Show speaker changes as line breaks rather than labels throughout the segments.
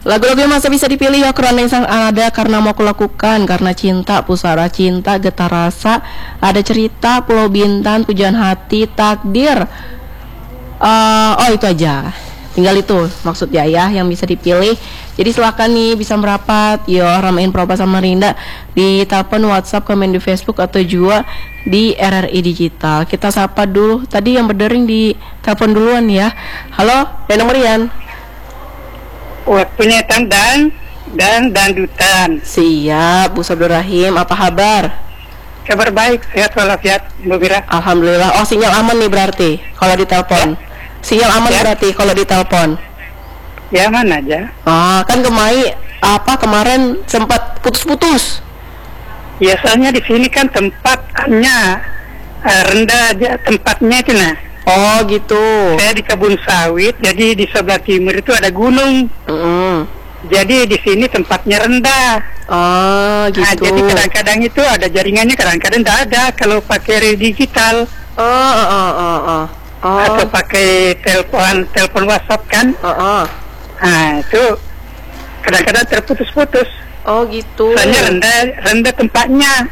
Lagu-lagu yang masih bisa dipilih ya karena yang sang ada karena mau kulakukan, karena cinta, pusara cinta, getar rasa, ada cerita, Pulau Bintan, pujaan hati, takdir. Oh itu aja. Tinggal itu maksudnya ya yang bisa dipilih. Jadi silakan nih bisa merapat yo ramein Propa Samarinda di telepon, WhatsApp, komen di Facebook atau juga di RRI Digital. Kita sapa dulu tadi yang berdering di telepon duluan ya. Halo, Denang Merian.
Waktunya dan dutan.
Siap, Bu Sabdurrahim, apa kabar?
Kabar baik, sehat walafiat, Bu Mira.
Alhamdulillah. Oh, sinyal aman nih berarti kalau ditelepon. Sinyal aman ya? Berarti kalau ditelepon.
Ya, aman aja.
Kan kemarin sempat putus-putus.
Biasanya di sini kan tempatnya rendah aja tempatnya itu nah.
Oh gitu.
Saya di kebun sawit, jadi di sebelah timur itu ada gunung. Jadi di sini tempatnya rendah.
Oh gitu.
Nah, jadi kadang-kadang itu ada jaringannya, kadang-kadang tidak ada kalau pakai digital. Atau pakai telepon WhatsApp kan. Nah itu kadang-kadang terputus-putus.
Oh gitu.
Soalnya rendah tempatnya.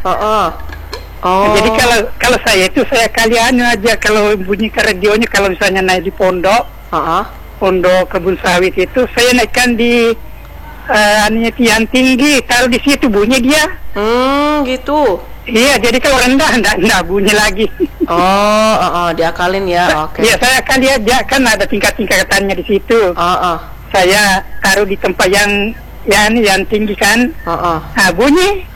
Jadi kalau saya kalian aja kalau bunyi ke radionya, kalau misalnya naik di pondok, pondok kebun sawit itu saya naikkan di tiang tinggi, taruh di situ bunyi dia.
Gitu.
Iya, jadi kalau rendah enggak bunyi lagi.
Diakalin ya. Oke.
Iya, saya kali aja kan ada tingkat-tingkatannya di situ. Saya taruh di tempat yang tinggi kan. Nah, bunyi.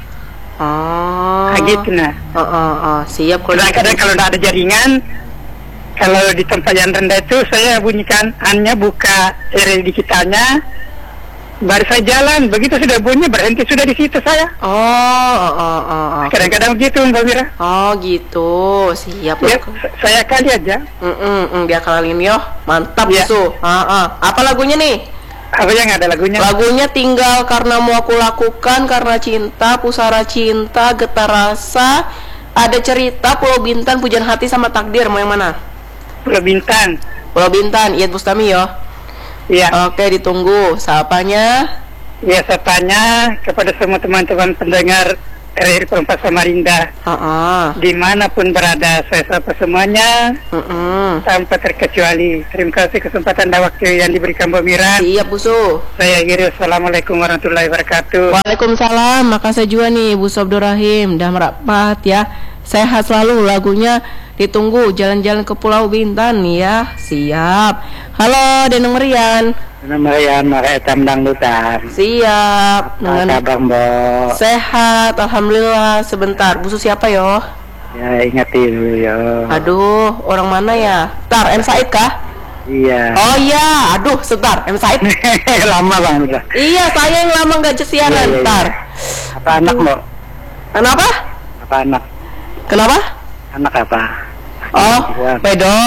Gitu nah.
Siap.
Kadang-kadang kalau tidak ada jaringan, kalau di tempat yang rendah itu saya bunyikan buka digitalnya, baru saya jalan. Begitu sudah bunyi berhenti sudah di situ saya. Kadang-kadang begitu Mbak Mira.
Gitu. Siap.
Ya, saya kali aja.
Dia kalin yo. Mantap ya. Apa lagunya nih?
Apa yang ada lagunya?
Lagunya Tinggal Karena Mau Aku Lakukan, Karena Cinta, Pusara Cinta, Getar Rasa, Ada Cerita, Pulau Bintan, Pujaan Hati, sama Takdir. Mau yang mana?
Pulau Bintan.
Pulau Bintan, Iyad Bustami yo.
Iya.
Oke, ditunggu. Sapanya?
Ya, sapanya kepada semua teman-teman pendengar RRI Propa Samarinda. Dimanapun berada, saya sapa semuanya. Tanpa terkecuali. Terima kasih kesempatan dan waktu yang diberikan Mbak Mira.
Siap, Busu.
Saya akhiri, assalamualaikum warahmatullahi wabarakatuh.
Waalaikumsalam. Makasih juga nih Bu Sabdurrahim, dah merapat ya. Sehat selalu. Lagunya ditunggu. Jalan-jalan ke Pulau Bintan ya. Siap. Halo, Denang Merian.
Denang Merian, dangdutan.
Siap.
Apa kabar, Mbak?
Sehat, alhamdulillah. Sebentar, Busu siapa yo?
Ya, ingatin dulu yo.
Aduh, orang mana ya? Tar, M. Said kah?
Iya.
Oh iya, aduh, sebentar, M. Said.
Lama bang udah.
Iya, saya yang lama nggak siaran. Tar.
Apa anak, Mbak?
Kenapa?
Apa anak?
Kenapa?
Anak apa?
Oh, Pedo.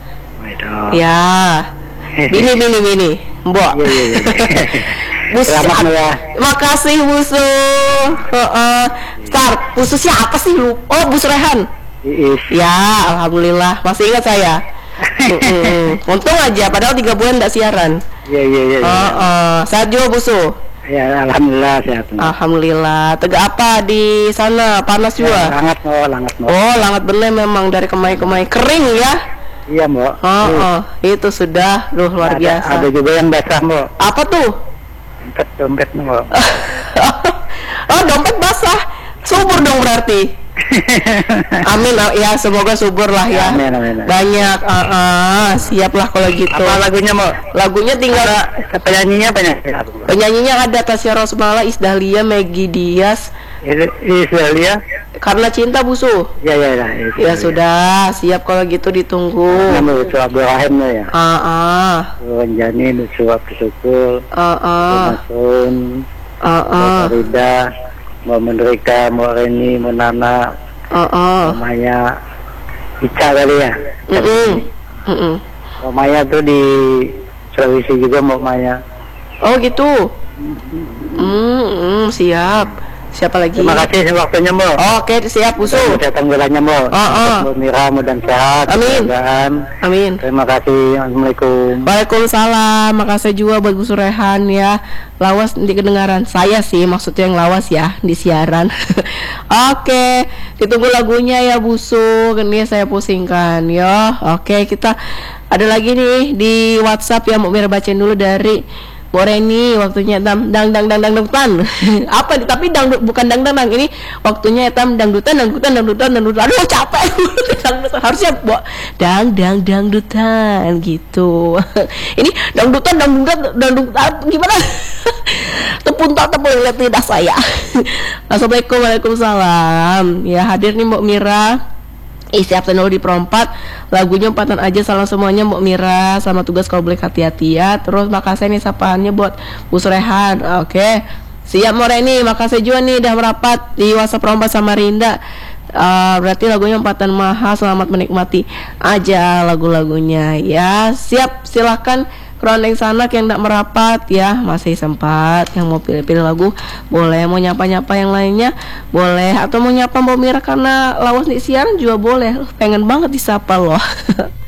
Ya. Bini. Mbok.
Selamat ya.
Makasih Busu. Start. Busu siapa sih lu? Oh, Bus Rehan. Ya, alhamdulillah masih ingat saya. Untung aja, padahal 3 bulan tidak siaran.
Iya.
Sehat juga Busu.
Ya, alhamdulillah sehat.
Alhamdulillah. Tegak apa di sana? Panas juga.
Langat mau.
Oh, langat bener memang dari kemai kering ya.
Iya, Mbak.
Itu sudah luar biasa.
Ada juga yang basah, Mbak.
Apa tuh?
Dompet, Mbak.
Dompet basah. Subur dong berarti. Amin ya, semoga subur lah ya.
Amin.
Banyak. Siap lah kalau gitu.
Apa lagunya, Mbak?
Lagunya tinggal.
Penyanyinya banyak.
Penyanyinya ada Tasya Rosmala, Isdahlia, Maggie Dias.
Isdahlia.
Karena Cinta Busu. Ya sudah, siap kalau gitu ditunggu.
Busu Abdurrahim ya. Wanjani Busu Abdusukul. Masun. Farida. Mau Rika, mau Reni, mau Nana. Namanya Ica kali ya. Mau Maya tuh di Sulawesi juga mau Maya.
Oh gitu. Siap. Siapa lagi?
Terima kasih waktunya, Mbak.
Oke, siap Busu.
Datang bulannya, Mbak. Mbak Mira mudah sehat.
Amin. Amin.
Terima kasih. Assalamualaikum.
Waalaikumsalam. Makasih juga buat Bu Surehan ya. Lawas di kedengaran saya sih, maksudnya yang lawas ya di siaran. Oke, ditunggu lagunya ya Busu. Ini saya pusingkan ya. Oke, kita ada lagi nih di WhatsApp ya, mau Mira bacain dulu dari Boreni. Waktunya dangdutan. Apa nih? Tapi dangdut bukan dangdang. Ini waktunya dangdutan. Aduh capek. Dangdutan. Harusnya dangdutan gitu. Ini dangdutan gimana? Tepung lihat lidah saya. Assalamualaikum, waalaikumsalam. Ya hadir nih Mbak Mira. Siap dulu di perompat. Lagunya empatan aja, salam semuanya Mbak Mira. Sama tugas kalau boleh hati-hati ya. Terus makasih nih sapaannya buat Bu Surehan. Oke. Siap Moreni, makasih juga nih udah merapat di WhatsApp perompat sama Rinda. Berarti lagunya empatan mahal. Selamat menikmati aja lagu-lagunya ya. Siap, silahkan Kroneng Sanak yang tidak merapat ya, masih sempat. Yang mau pilih-pilih lagu boleh, mau nyapa-nyapa yang lainnya boleh, atau mau nyapa Mbak Mira karena lawas di siaran juga boleh. Pengen banget disapa loh.